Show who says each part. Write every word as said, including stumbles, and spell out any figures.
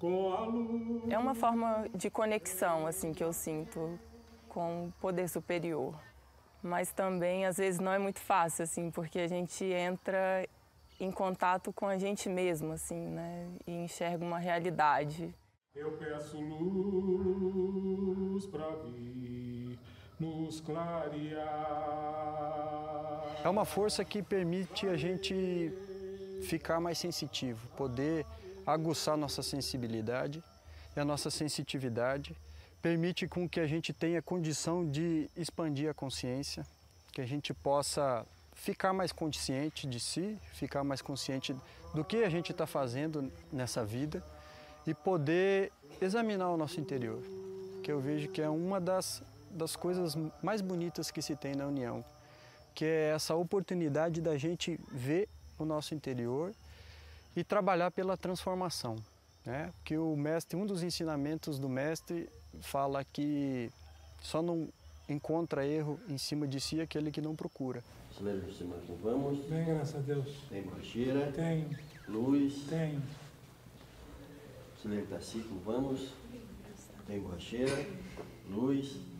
Speaker 1: com a luz.
Speaker 2: É uma forma de conexão, assim, que eu sinto com o poder superior. Mas também, às vezes, não é muito fácil, assim, porque a gente entra em contato com a gente mesmo, assim, né? E enxerga uma realidade.
Speaker 1: Eu peço luz para vir nos clarear.
Speaker 3: É uma força que permite a gente ficar mais sensitivo, poder aguçar nossa sensibilidade e a nossa sensitividade. Permite com que a gente tenha condição de expandir a consciência, que a gente possa ficar mais consciente de si, ficar mais consciente do que a gente está fazendo nessa vida e poder examinar o nosso interior, que eu vejo que é uma das, das coisas mais bonitas que se tem na união, que é essa oportunidade da gente ver o nosso interior e trabalhar pela transformação, né? Porque o mestre, um dos ensinamentos do mestre fala que só não encontra erro em cima de si aquele que não procura.
Speaker 4: Silêncio, Simão, como vamos?
Speaker 1: Bem, graças a Deus.
Speaker 4: Tem borracheira?
Speaker 1: Tem.
Speaker 4: Luz?
Speaker 1: Tem.
Speaker 4: Silêncio, Taci, como vamos? Tem borracheira? Luz?